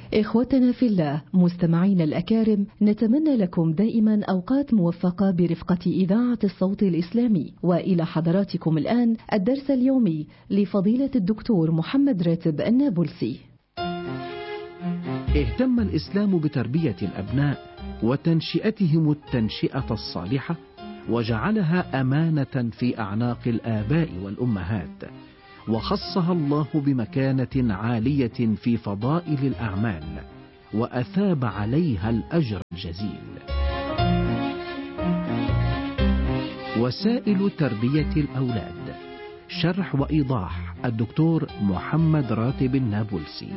إخوتنا في الله، مستمعين الأكارم، نتمنى لكم دائما أوقات موفقة برفقة إذاعة الصوت الإسلامي. وإلى حضراتكم الآن الدرس اليومي لفضيلة الدكتور محمد راتب النابلسي. اهتم الإسلام بتربية الأبناء وتنشئتهم التنشئة الصالحة، وجعلها أمانة في أعناق الآباء والأمهات، وخصها الله بمكانة عالية في فضائل الأعمال، وأثاب عليها الأجر الجزيل. وسائل تربية الأولاد، شرح وإيضاح الدكتور محمد راتب النابلسي.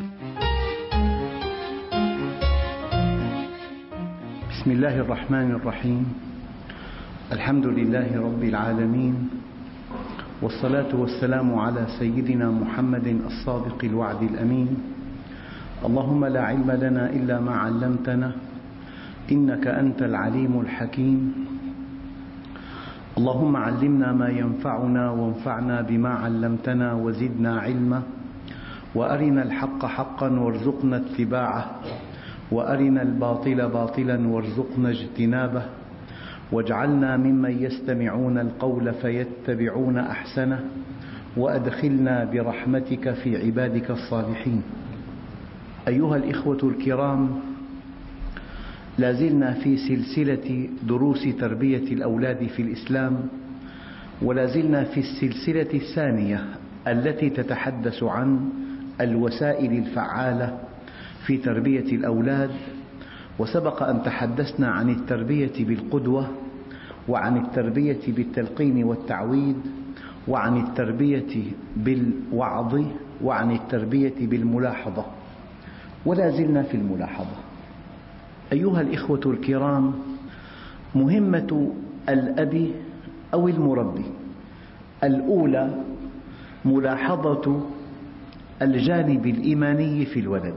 بسم الله الرحمن الرحيم. الحمد لله رب العالمين، والصلاة والسلام على سيدنا محمد الصادق الوعد الأمين. اللهم لا علم لنا إلا ما علمتنا، إنك أنت العليم الحكيم. اللهم علمنا ما ينفعنا وانفعنا بما علمتنا وزدنا علما، وأرنا الحق حقا وارزقنا اتباعه، وأرنا الباطل باطلا وارزقنا اجتنابه، واجعلنا ممن يستمعون القول فيتبعون أحسنه، وأدخلنا برحمتك في عبادك الصالحين. أيها الإخوة الكرام، لازلنا في سلسلة دروس تربية الأولاد في الإسلام، ولازلنا في السلسلة الثانية التي تتحدث عن الوسائل الفعالة في تربية الأولاد. وسبق أن تحدثنا عن التربية بالقدوة، وعن التربية بالتلقين والتعويد، وعن التربية بالوعظ، وعن التربية بالملاحظة، ولا زلنا في الملاحظة. أيها الإخوة الكرام، مهمة الأب أو المربي الأولى ملاحظة الجانب الإيماني في الولد.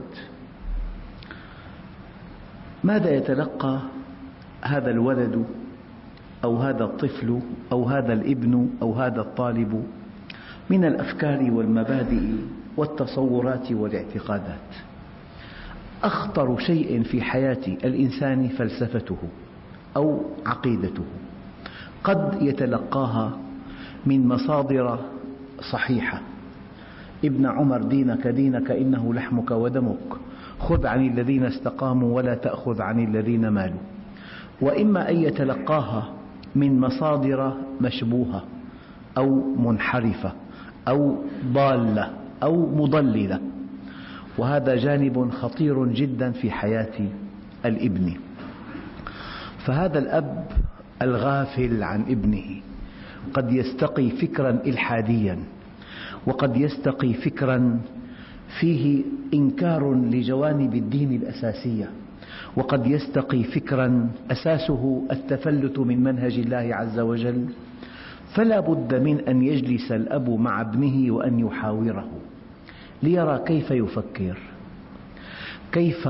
ماذا يتلقى هذا الولد أو هذا الطفل أو هذا الابن أو هذا الطالب من الأفكار والمبادئ والتصورات والاعتقادات؟ أخطر شيء في حياة الإنسان فلسفته أو عقيدته. قد يتلقاها من مصادر صحيحة: ابن عمر دينك دينك إنه لحمك ودمك، خذ عن الذين استقاموا ولا تأخذ عن الذين مالوا. وإما أن يتلقاها من مصادر مشبوهة أو منحرفة أو ضالة أو مضللة، وهذا جانب خطير جدا في حياة الابن. فهذا الأب الغافل عن ابنه قد يستقي فكرا إلحاديا، وقد يستقي فكرا فيه إنكار لجوانب الدين الأساسية، وقد يستقي فكرا أساسه التفلت من منهج الله عز وجل. فلا بد من أن يجلس الأب مع ابنه وأن يحاوره ليرى كيف يفكر، كيف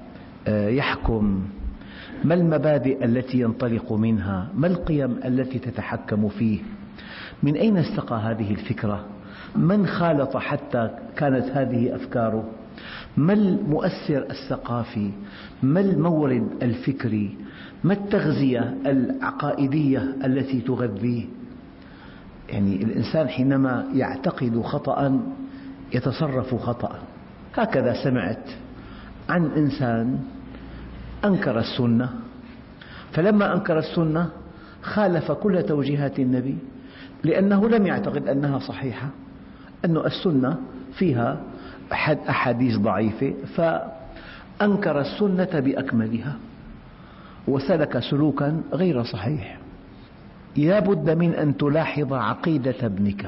يحكم، ما المبادئ التي ينطلق منها، ما القيم التي تتحكم فيه، من أين استقى هذه الفكرة، من خالط حتى كانت هذه أفكاره، ما المؤثر الثقافي، ما المورد الفكري، ما التغذية العقائدية التي تغذيه. يعني الإنسان حينما يعتقد خطأ يتصرف خطأ. هكذا سمعت عن إنسان أنكر السنة، فلما أنكر السنة خالف كل توجيهات النبي، لأنه لم يعتقد أنها صحيحة، أن السنة فيها أحاديث ضعيفة، فأنكر السنة بأكملها وسلك سلوكا غير صحيح. لا بد من أن تلاحظ عقيدة ابنك،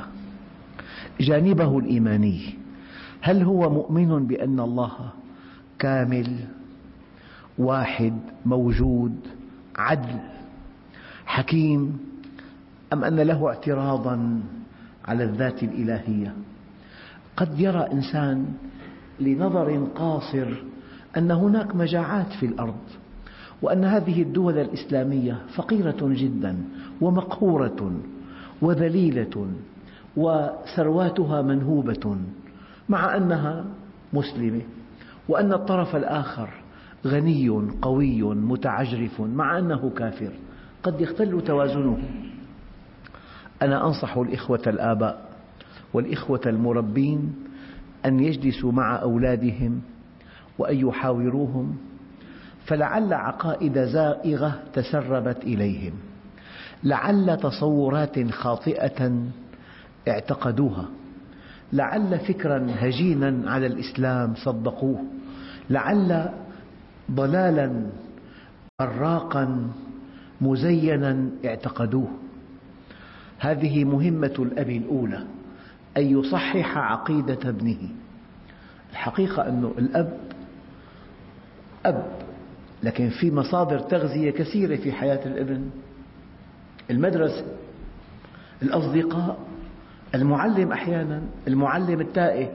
جانبه الإيماني. هل هو مؤمن بأن الله كامل، واحد، موجود، عدل، حكيم، أم أن له اعتراضا على الذات الإلهية؟ قد يرى إنسان لنظر قاصر أن هناك مجاعات في الأرض، وأن هذه الدول الإسلامية فقيرة جدا ومقهورة وذليلة وثرواتها منهوبة، مع أنها مسلمة وأن الطرف الآخر غني قوي متعجرف مع أنه كافر، قد يختل توازنه. أنا أنصح الإخوة الآباء والإخوة المربين أن يجلسوا مع أولادهم وأن يحاوروهم، فلعل عقائد زائغة تسربت إليهم، لعل تصورات خاطئة اعتقدوها، لعل فكرا هجينا على الإسلام صدقوه، لعل ضلالا براقا مزينا اعتقدوه. هذه مهمة الأب الأولى، أن يصحح عقيدة ابنه. الحقيقة أن الأب أب، لكن في مصادر تغذية كثيرة في حياة الابن: المدرسة، الأصدقاء، المعلم، أحيانا المعلم التائه،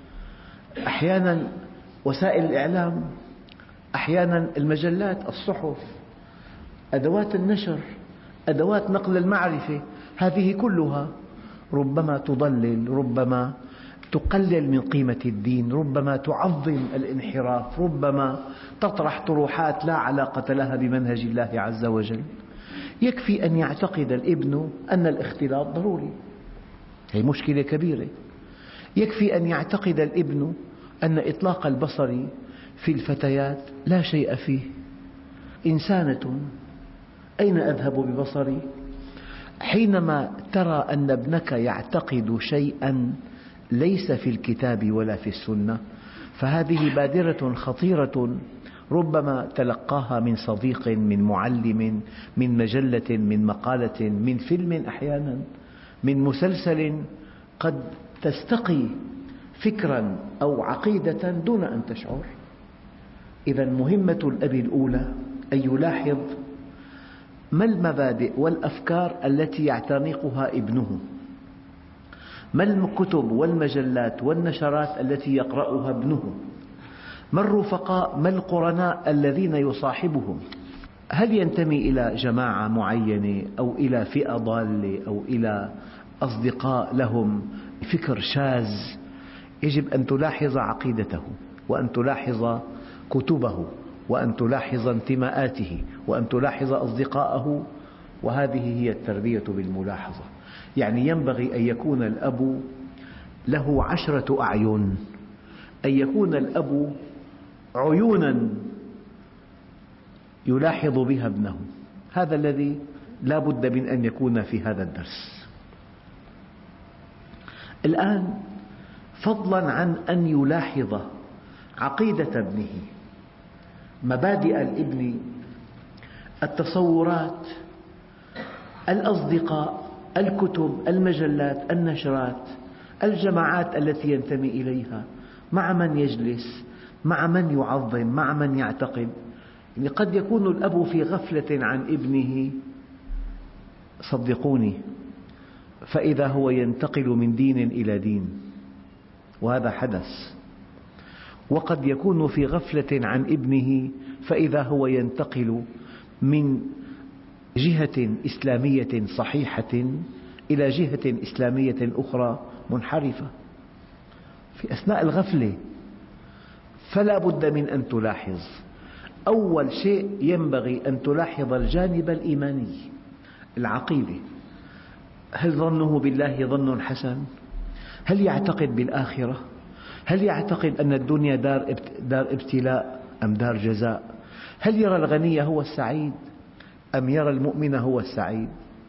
أحيانا وسائل الإعلام، أحيانا المجلات، الصحف، أدوات النشر، أدوات نقل المعرفة. هذه كلها ربما تضلل، ربما تقلل من قيمة الدين، ربما تعظم الانحراف، ربما تطرح طروحات لا علاقة لها بمنهج الله عز وجل. يكفي أن يعتقد الابن أن الاختلاط ضروري، هي مشكلة كبيرة. يكفي أن يعتقد الابن أن إطلاق البصر في الفتيات لا شيء فيه. إنسانة، أين أذهب ببصري؟ حينما ترى أن ابنك يعتقد شيئا ليس في الكتاب ولا في السنة، فهذه بادرة خطيرة، ربما تلقاها من صديق، من معلم، من مجلة، من مقالة، من فيلم، أحيانا من مسلسل، قد تستقي فكرا أو عقيدة دون أن تشعر. إذا مهمة الأب الأولى أن يلاحظ ما المبادئ والأفكار التي يعتنقها ابنه، ما الكتب والمجلات والنشرات التي يقرأها ابنه، ما الرفقاء، ما القرناء الذين يصاحبهم، هل ينتمي إلى جماعة معينة أو إلى فئة ضالة أو إلى أصدقاء لهم فكر شاذ. يجب أن تلاحظ عقيدته، وأن تلاحظ كتبه، وأن تلاحظ انتماءاته، وأن تلاحظ أصدقاءه. وهذه هي التربية بالملاحظة. يعني ينبغي أن يكون الأب له 10 أعين، أن يكون الأب عيونا يلاحظ بها ابنه. هذا الذي لا بد من أن يكون في هذا الدرس. الآن فضلا عن أن يلاحظ عقيدة ابنه، مبادئ الابن، التصورات، الأصدقاء، الكتب، المجلات، النشرات، الجماعات التي ينتمي إليها، مع من يجلس، مع من يعظم، مع من يعتقد. يعني قد يكون الأب في غفلة عن ابنه، صدقوني، فإذا هو ينتقل من دين إلى دين، وهذا حدث. وقد يكون في غفلة عن ابنه، فإذا هو ينتقل من جهة إسلامية صحيحة إلى جهة إسلامية أخرى منحرفة في أثناء الغفلة. فلا بد من أن تلاحظ. أول شيء ينبغي أن تلاحظ الجانب الإيماني، العقيدة. هل ظنه بالله ظن حسن؟ هل يعتقد بالآخرة؟ هل يعتقد أن الدنيا دار ابتلاء أم دار جزاء؟ هل يرى الغني هو السعيد أم يرى المؤمن هو السعيد؟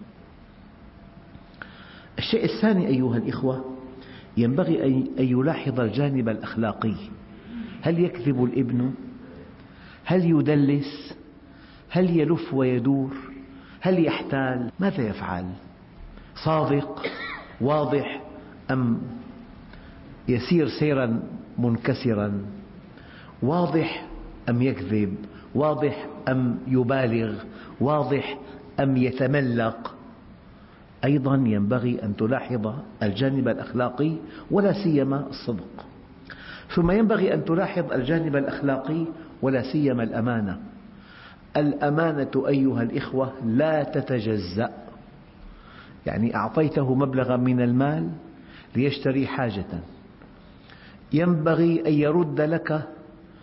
الشيء الثاني أيها الإخوة، ينبغي أن يلاحظ الجانب الأخلاقي. هل يكذب الابن؟ هل يدلس؟ هل يلف ويدور؟ هل يحتال؟ ماذا يفعل؟ صادق واضح أم يسير سيرا منكسرا؟ واضح أم يكذب؟ واضح أم يبالغ؟ واضح أم يتملق؟ أيضا ينبغي أن تلاحظ الجانب الأخلاقي، ولا سيما الصدق. ثم ينبغي أن تلاحظ الجانب الأخلاقي ولا سيما الأمانة. الأمانة أيها الإخوة لا تتجزأ. يعني أعطيته مبلغا من المال ليشتري حاجة، ينبغي أن يرد لك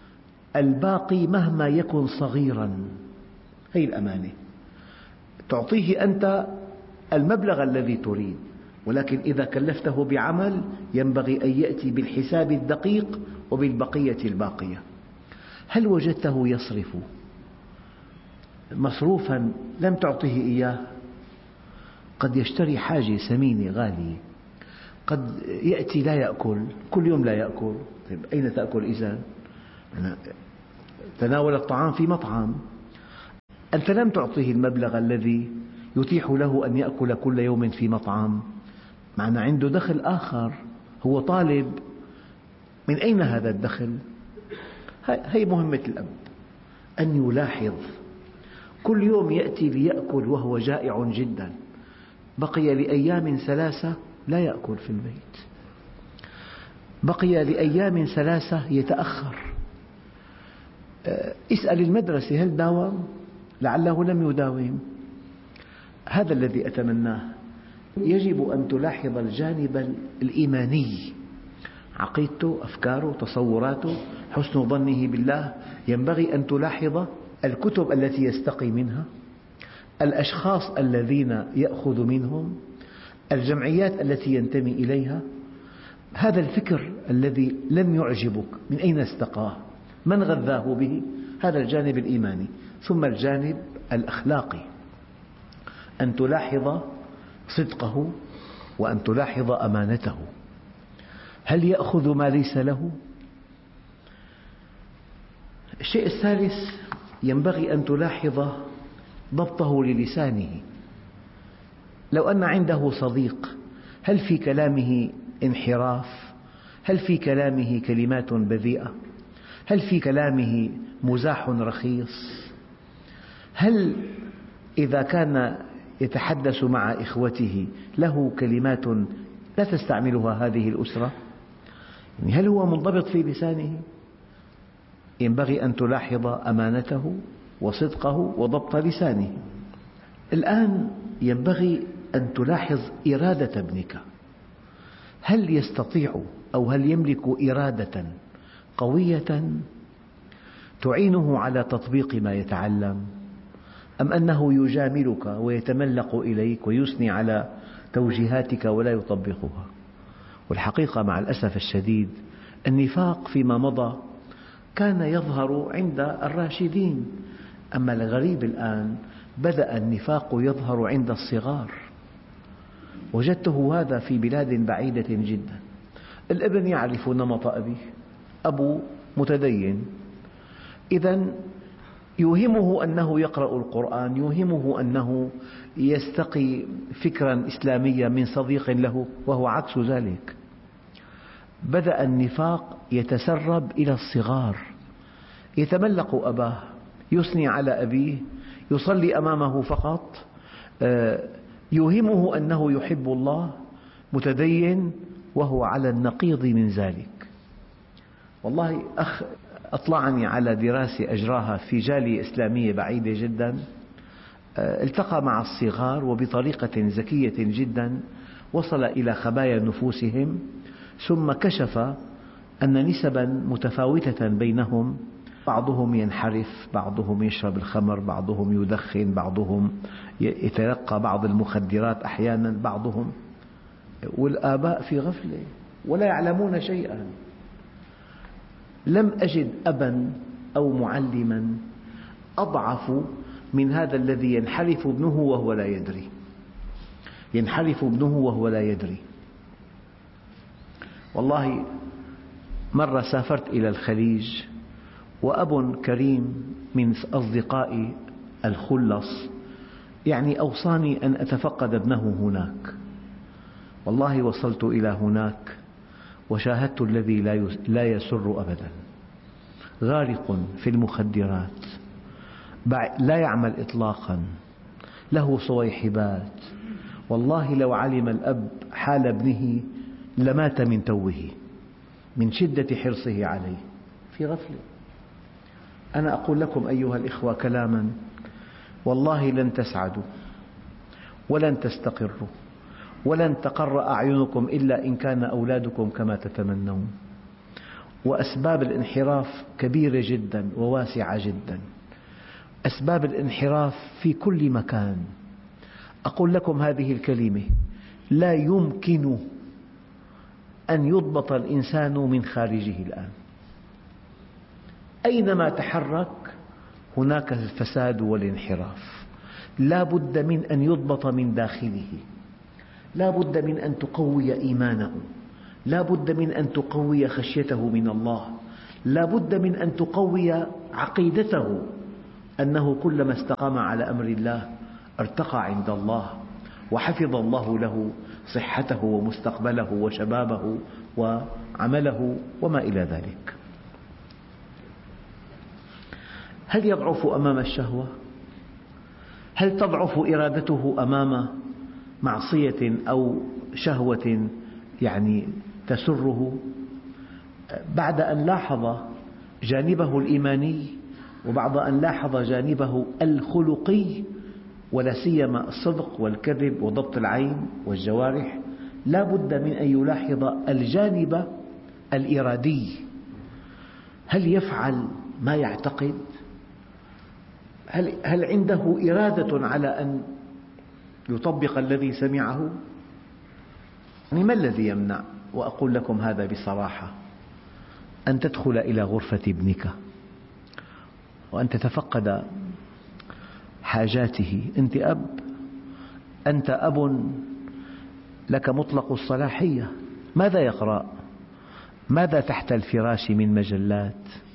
الباقي مهما يكن صغيرا. هي الأمانة، تعطيه أنت المبلغ الذي تريد، ولكن إذا كلفته بعمل ينبغي أن يأتي بالحساب الدقيق وبالبقية الباقية. هل وجدته يصرف مصروفا لم تعطه إياه؟ قد يشتري حاجة ثمينة غالية، قد يأتي لا يأكل، كل يوم لا يأكل. أين تأكل إذن؟ تناول الطعام في مطعم، أنت لم تعطه المبلغ الذي يتيح له أن يأكل كل يوم في مطعم، معنى عنده دخل آخر، هو طالب. من أين هذا الدخل؟ هي مهمة الأب، أن يلاحظ. كل يوم يأتي ليأكل وهو جائع جدا، بقي لأيام 3 لا يأكل في البيت، بقي لأيام 3 يتأخر. اسأل المدرسة هل داوم؟ لعله لم يداوم. هذا الذي أتمناه. يجب أن تلاحظ الجانب الإيماني، عقيدته، أفكاره، تصوراته، حسن ظنه بالله. ينبغي أن تلاحظ الكتب التي يستقي منها، الأشخاص الذين يأخذ منهم، الجمعيات التي ينتمي إليها. هذا الفكر الذي لم يعجبك من أين استقاه؟ من غذاه به؟ هذا الجانب الإيماني. ثم الجانب الأخلاقي، أن تلاحظ صدقه وأن تلاحظ أمانته. هل يأخذ ما ليس له؟ الشيء الثالث، ينبغي أن تلاحظ ضبطه للسانه. لو أن عنده صديق، هل في كلامه انحراف؟ هل في كلامه كلمات بذيئة؟ هل في كلامه مزاح رخيص؟ هل إذا كان يتحدث مع إخوته له كلمات لا تستعملها هذه الأسرة؟ يعني هل هو منضبط في لسانه؟ ينبغي أن تلاحظ أمانته وصدقه وضبط لسانه. الآن ينبغي أن تلاحظ إرادة ابنك، هل يستطيع أو هل يملك إرادة قوية تعينه على تطبيق ما يتعلم، أم أنه يجاملك ويتملق إليك ويثني على توجيهاتك ولا يطبقها؟ والحقيقة مع الأسف الشديد النفاق فيما مضى كان يظهر عند الراشدين، أما الغريب الآن بدأ النفاق يظهر عند الصغار. وجدته هذا في بلاد بعيدة جدا. الابن يعرف نمط أبيه، أبو متدين، إذن يوهمه أنه يقرأ القرآن، يوهمه أنه يستقي فكرا إسلاميا من صديق له، وهو عكس ذلك. بدأ النفاق يتسرب إلى الصغار، يتملق أباه، يثني على أبيه، يصلي أمامه فقط، يوهمه أنه يحب الله، متدين، وهو على النقيض من ذلك. والله أخ أطلعني على دراسة أجراها في جالية إسلامية بعيدة جدا، التقى مع الصغار وبطريقة ذكية جدا وصل إلى خبايا نفوسهم، ثم كشف أن نسبا متفاوتة بينهم، بعضهم ينحرف، بعضهم يشرب الخمر، بعضهم يدخن، بعضهم يتلقى بعض المخدرات أحيانا، بعضهم، والآباء في غفلة ولا يعلمون شيئا. لم أجد أبا أو معلما أضعف من هذا الذي ينحرف ابنه وهو لا يدري، ينحرف ابنه وهو لا يدري. والله مرة سافرت إلى الخليج، وأب كريم من أصدقائي الخلص يعني أوصاني أن أتفقد ابنه هناك. والله وصلت إلى هناك وشاهدت الذي لا يسر أبدا، غارق في المخدرات، لا يعمل إطلاقا، له صويحبات. والله لو علم الأب حال ابنه لمات من توه من شدة حرصه عليه، في غفلة. أنا أقول لكم أيها الإخوة كلاما والله لن تسعدوا ولن تستقروا ولن تقر أعينكم إلا إن كان أولادكم كما تتمنون. وأسباب الانحراف كبيرة جدا وواسعة جدا. أسباب الانحراف في كل مكان. أقول لكم هذه الكلمة: لا يمكن أن يضبط الإنسان من خارجه الآن. أينما تحرك هناك الفساد والانحراف. لا بد من أن يضبط من داخله. لا بد من أن تقوي إيمانه. لا بد من أن تقوي خشيته من الله. لا بد من أن تقوي عقيدته أنه كلما استقام على أمر الله ارتقى عند الله، وحفظ الله له صحته ومستقبله وشبابه وعمله وما إلى ذلك. هل يضعف أمام الشهوة؟ هل تضعف إرادته أمام معصية أو شهوة تسره؟ بعد أن لاحظ جانبه الإيماني وبعد أن لاحظ جانبه الخلقي، ولا سيما الصدق والكذب وضبط العين والجوارح، لا بد من أن يلاحظ الجانب الإرادي. هل يفعل ما يعتقد؟ هل عنده إرادة على أن يطبق الذي سمعه؟ ما الذي يمنع؟ وأقول لكم هذا بصراحة: أن تدخل إلى غرفة ابنك وأن تتفقد حاجاته. أنت أب لك مطلق الصلاحية. ماذا يقرأ؟ ماذا تحت الفراش من مجلات؟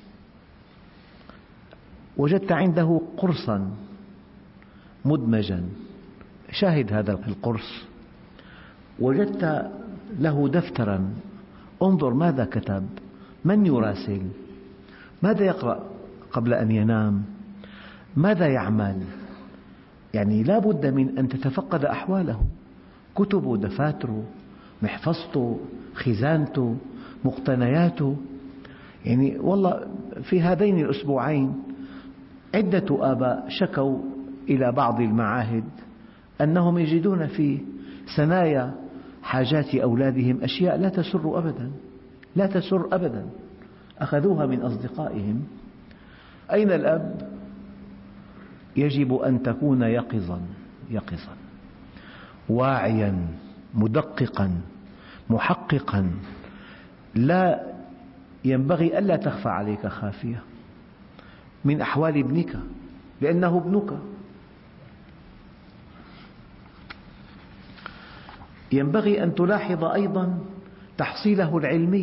وجدت عنده قرصا مدمجا، شاهد هذا القرص. وجدت له دفترا، انظر ماذا كتب، من يراسل، ماذا يقرأ قبل أن ينام، ماذا يعمل. لا بد من أن تتفقد أحواله، كتبه، دفاتره، محفظته، خزانته، مقتنياته. والله في هذين الأسبوعين عدة آباء شكوا إلى بعض المعاهد أنهم يجدون في ثنايا حاجات أولادهم أشياء لا تسر أبدا، لا تسر أبدا، أخذوها من أصدقائهم. أين الأب؟ يجب أن تكون يقظا واعيا مدققا محققا. لا ينبغي ألا تخفى عليك خافية من أحوال ابنك، لأنه ابنك. ينبغي أن تلاحظ أيضا تحصيله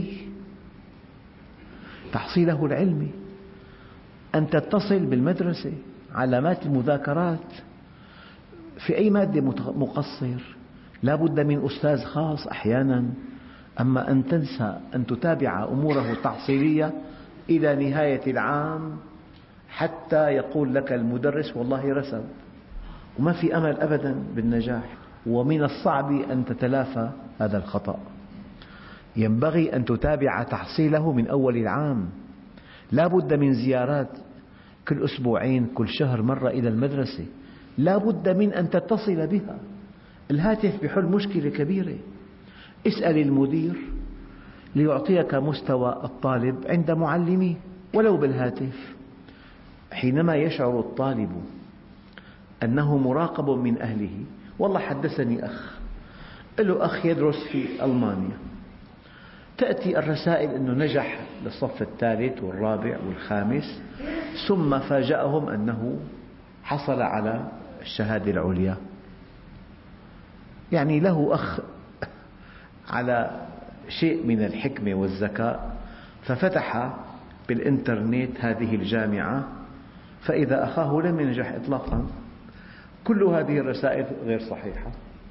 العلمي، أن تتصل بالمدرسة، علامات المذاكرات، في أي مادة مقصر لا بد من أستاذ خاص أحيانا. أما أن تنسى أن تتابع أموره التحصيلية إلى نهاية العام حتى يقول لك المدرس والله رسب، وما في أمل أبدا بالنجاح، ومن الصعب أن تتلافى هذا الخطأ. ينبغي أن تتابع تحصيله من أول العام. لا بد من زيارات كل أسبوعين، كل شهر مرة إلى المدرسة. لا بد من أن تتصل بها. الهاتف بحل مشكلة كبيرة. اسأل المدير ليعطيك مستوى الطالب عند معلميه ولو بالهاتف. حينما يشعر الطالب أنه مراقب من أهله، والله حدثني أخ له أخ يدرس في ألمانيا، تأتي الرسائل أنه نجح للصف الثالث والرابع والخامس، ثم فاجأهم أنه حصل على الشهادة العليا. له أخ على شيء من الحكمة والذكاء، ففتح بالإنترنت هذه الجامعة، فإذا أخاه لم ينجح إطلاقا. كل هذه الرسائل غير صحيحة،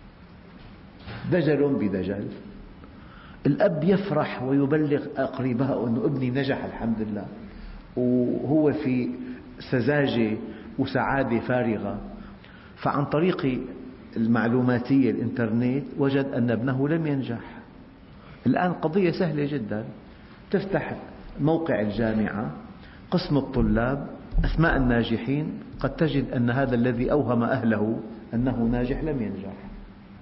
دجل بدجل. الأب يفرح ويبلغ أقربائه أن ابني نجح الحمد لله، وهو في سذاجة وسعادة فارغة. فعن طريق المعلوماتية الإنترنت وجد أن ابنه لم ينجح. الآن قضية سهلة جدا، تفتح موقع الجامعة، قسم الطلاب، أسماء الناجحين، قد تجد أن هذا الذي أوهم أهله أنه ناجح لم ينجح.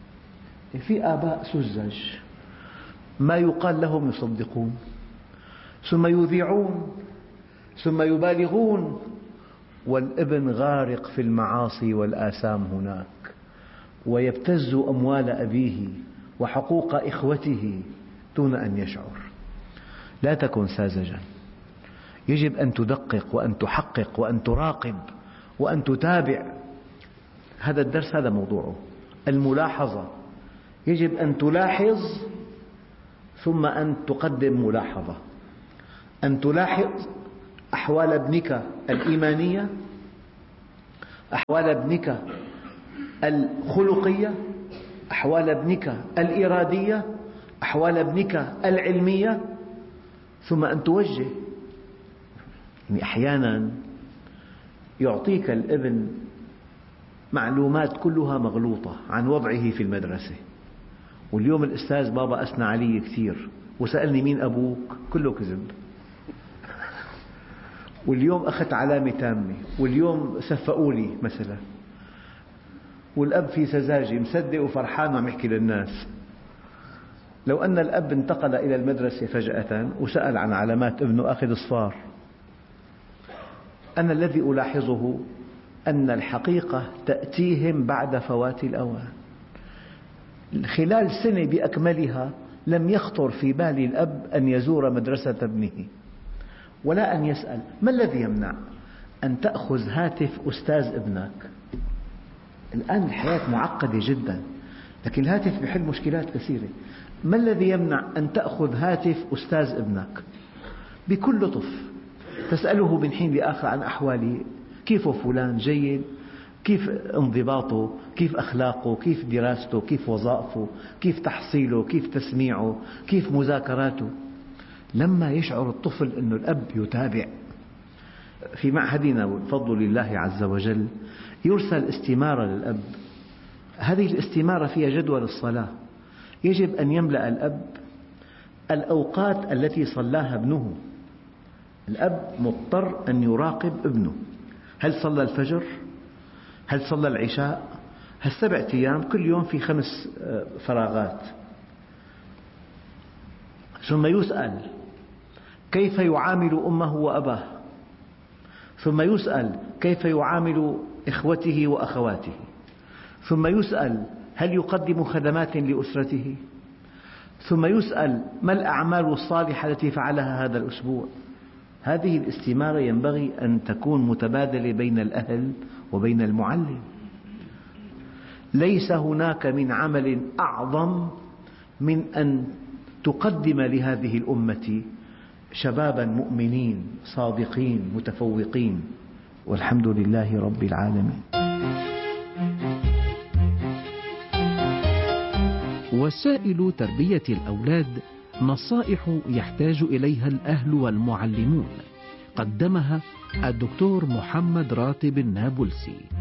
في آباء سذج ما يقال لهم يصدقون. ثم يذيعون ثم يبالغون، والابن غارق في المعاصي والآثام هناك، ويبتز أموال أبيه وحقوق إخوته دون أن يشعر. لا تكن ساذجا، يجب أن تدقق وأن تحقق وأن تراقب وأن تتابع. هذا الدرس هذا موضوعه، الملاحظة. يجب أن تلاحظ ثم أن تقدم ملاحظة، أن تلاحظ أحوال ابنك الإيمانية، أحوال ابنك الخلقية، أحوال ابنك الإرادية، أحوال ابنك العلمية، ثم أن توجه. يعني أحيانا يعطيك الابن معلومات كلها مغلوطة عن وضعه في المدرسة، واليوم الأستاذ بابا أثنى علي كثير وسألني مين أبوك، كله كذب، واليوم أخذت علامة تامة، واليوم صفقوا لي مثلا، والأب في سذاجة مصدق وفرحان وعم يحكي للناس. لو أن الأب انتقل إلى المدرسة فجأة وسأل عن علامات ابنه أخذ صفار. أنا الذي ألاحظه أن الحقيقة تأتيهم بعد فوات الأوان. خلال سنة بأكملها لم يخطر في بال الأب أن يزور مدرسة ابنه ولا أن يسأل. ما الذي يمنع أن تأخذ هاتف أستاذ ابنك؟ الآن الحياة معقدة جدا، لكن الهاتف يحل مشكلات كثيرة. ما الذي يمنع أن تأخذ هاتف أستاذ ابنك بكل لطف، تسأله من حين لآخر عن أحواله، كيف فلان، جيد، كيف انضباطه، كيف أخلاقه، كيف دراسته، كيف وظائفه، كيف تحصيله، كيف تسميعه، كيف مذاكراته. لما يشعر الطفل أن الأب يتابع. في معهدنا بفضل الله عز وجل يرسل استمارة للأب، هذه الاستمارة فيها جدول الصلاة. يجب أن يملأ الأب الأوقات التي صلاها ابنه. الأب مضطر أن يراقب ابنه، هل صلى الفجر؟ هل صلى العشاء؟ هالسبع أيام كل يوم في 5 فراغات. ثم يسأل كيف يعامل أمه وأباه، ثم يسأل كيف يعامل إخوته وأخواته، ثم يسأل هل يقدم خدمات لأسرته، ثم يسأل ما الأعمال الصالحة التي فعلها هذا الأسبوع. هذه الاستمارة ينبغي أن تكون متبادلة بين الأهل وبين المعلم. ليس هناك من عمل أعظم من أن تقدم لهذه الأمة شبابا مؤمنين صادقين متفوقين، والحمد لله رب العالمين. وسائل تربية الأولاد نصائح يحتاج إليها الأهل والمعلمون، قدمها الدكتور محمد راتب النابلسي.